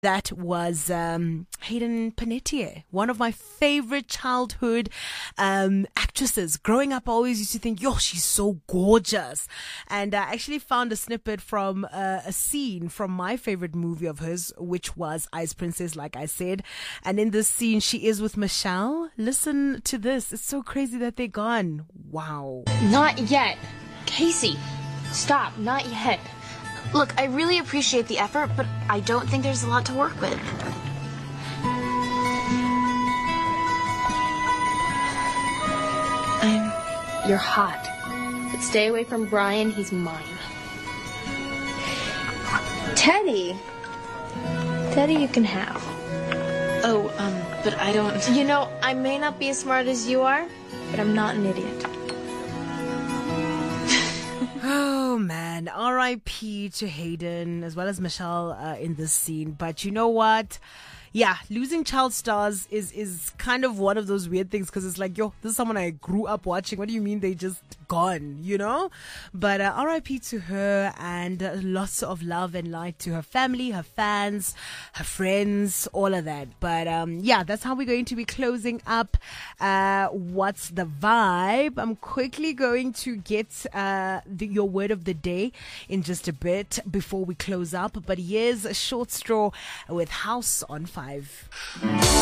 That was Hayden Panettiere, one of my favorite childhood actresses. Growing up, I always used to think, yo, she's so gorgeous. And I actually found a snippet from a scene from my favorite movie of hers, which was Ice Princess, like I said. And in this scene, she is with Michelle. Listen to this. It's so crazy that they're gone. Wow. Not yet. Casey, stop. Not yet. Look, I really appreciate the effort, but I don't think there's a lot to work with. You're hot. But stay away from Brian, he's mine. Teddy you can have. Oh, but I don't... You know, I may not be as smart as you are, but I'm not an idiot. Oh man, R.I.P. to Hayden as well as Michelle in this scene. But you know what? Yeah, losing child stars is kind of one of those weird things because it's like, yo, this is someone I grew up watching. What do you mean they just gone, you know? But R.I.P. to her, and lots of love and light to her family, her fans, her friends, all of that. But yeah, that's how we're going to be closing up What's the Vibe. I'm quickly going to get your word of the day in just a bit before we close up. But here's a short straw with House on 5.